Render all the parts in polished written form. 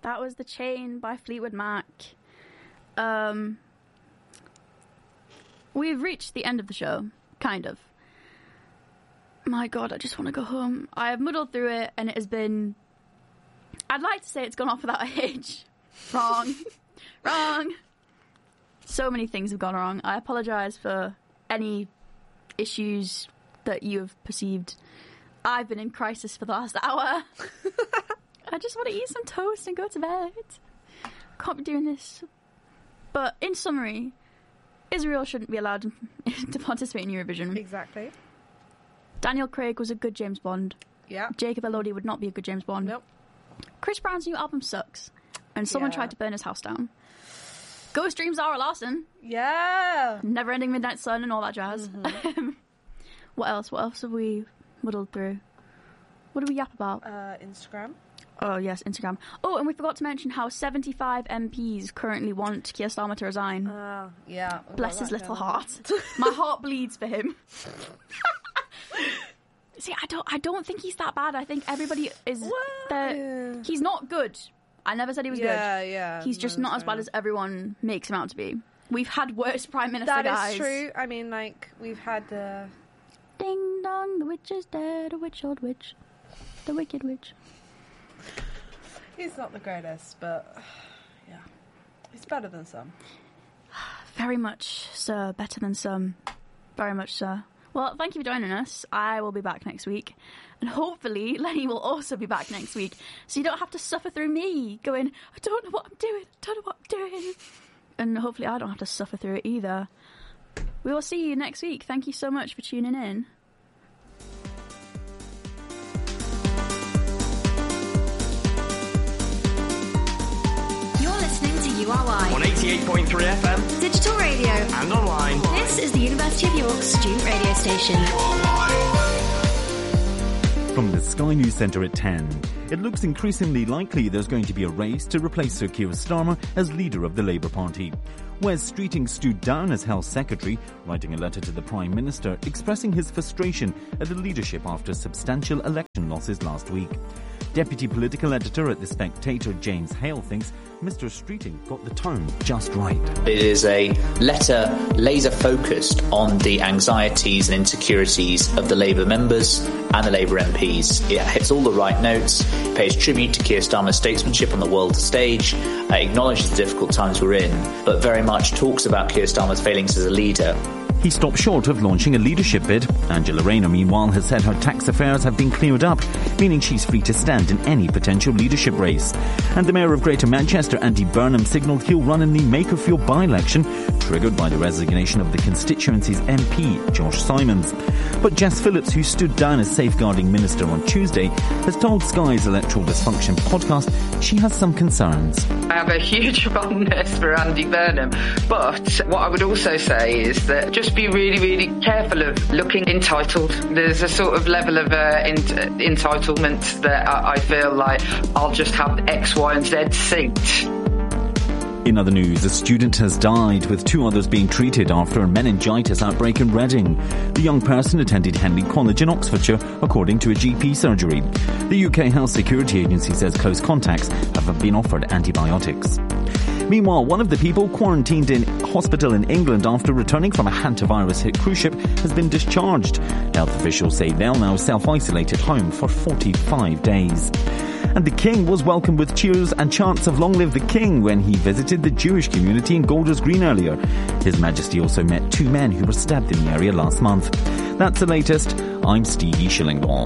That was The Chain by Fleetwood Mac. We've reached the end of the show, kind of. My God, I just want to go home. I have muddled through it, and it has been... I'd like to say it's gone off without a hitch. Wrong. Wrong. So many things have gone wrong. I apologise for any issues that you have perceived. I've been in crisis for the last hour. I just want to eat some toast and go to bed. Can't be doing this. But in summary, Israel shouldn't be allowed to participate in Eurovision. Exactly. Daniel Craig was a good James Bond. Yeah. Jacob Elordi would not be a good James Bond. Nope. Chris Brown's new album sucks. And someone tried to burn his house down. Ghost Dream Zara Larsson. Yeah. Never Ending Midnight Sun and all that jazz. Mm-hmm. What else? What else have we muddled through? What do we yap about? Instagram. Oh, yes, Instagram. Oh, and we forgot to mention how 75 MPs currently want Keir Starmer to resign. Yeah. Bless his little heart. My heart bleeds for him. See, I don't think he's that bad. I think everybody is... He's not good. I never said he was good. Yeah. He's just not as bad as everyone makes him out to be. We've had worse Prime Minister guys. That is true. I mean, like, we've had... Ding dong, the witch is dead, a witch, old witch. The wicked witch. He's not the greatest, but... Yeah. He's better than some. Very much, sir. Better than some. Very much, sir. Well, thank you for joining us. I will be back next week. And hopefully Lenny will also be back next week. So you don't have to suffer through me going, I don't know what I'm doing. And hopefully I don't have to suffer through it either. We will see you next week. Thank you so much for tuning in. You're listening to URY on 88.3 FM, digital radio, and online. This is the University of York student radio station. From the Sky News Centre at 10, it looks increasingly likely there's going to be a race to replace Sir Keir Starmer as leader of the Labour Party. Wes Streeting stood down as Health Secretary, writing a letter to the Prime Minister expressing his frustration at the leadership after substantial election losses last week. Deputy Political Editor at The Spectator, James Hale, thinks Mr. Streeting got the tone just right. It is a letter laser-focused on the anxieties and insecurities of the Labour members and the Labour MPs. It hits all the right notes, pays tribute to Keir Starmer's statesmanship on the world stage, acknowledges the difficult times we're in, but very much talks about Keir Starmer's failings as a leader. He stopped short of launching a leadership bid. Angela Rayner, meanwhile, has said her tax affairs have been cleared up, meaning she's free to stand in any potential leadership race. And the Mayor of Greater Manchester, Andy Burnham, signalled he'll run in the Makerfield by-election, triggered by the resignation of the constituency's MP, Josh Simons. But Jess Phillips, who stood down as Safeguarding Minister on Tuesday, has told Sky's Electoral Dysfunction podcast she has some concerns. I have a huge fondness for Andy Burnham, but what I would also say is that just be really, really careful of looking entitled. There's a sort of level of entitlement that I feel like I'll just have X, Y and Z seat. In other news, a student has died, with 2 others being treated after a meningitis outbreak in Reading. The young person attended Henley College in Oxfordshire, according to a GP surgery. The UK Health Security Agency says close contacts have been offered antibiotics. Meanwhile, one of the people quarantined in hospital in England after returning from a hantavirus-hit cruise ship has been discharged. Health officials say they'll now self-isolate at home for 45 days. And the King was welcomed with cheers and chants of Long Live the King when he visited the Jewish community in Golders Green earlier. His Majesty also met 2 men who were stabbed in the area last month. That's the latest. I'm Stevie Shillinglaw.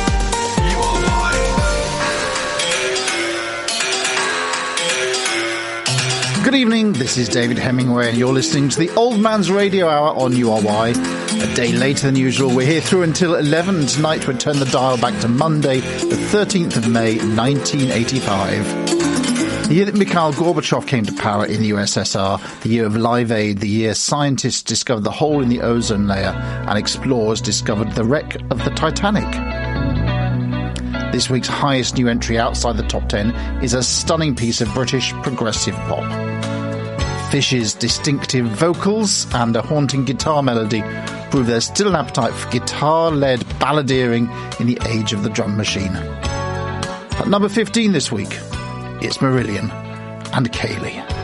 Good evening, this is David Hemingway and you're listening to the Old Man's Radio Hour on URY. A day later than usual, we're here through until 11 and tonight we'll turn the dial back to Monday, the 13th of May, 1985. The year that Mikhail Gorbachev came to power in the USSR, the year of Live Aid, the year scientists discovered the hole in the ozone layer and explorers discovered the wreck of the Titanic. This week's highest new entry outside the top 10 is a stunning piece of British progressive pop. Fish's distinctive vocals and a haunting guitar melody prove there's still an appetite for guitar-led balladeering in the age of the drum machine. At number 15 this week, it's Marillion and Kaylee.